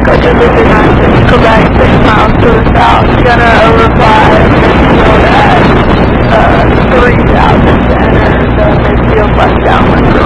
scheduled to United, collect 6 miles to the south. Gonna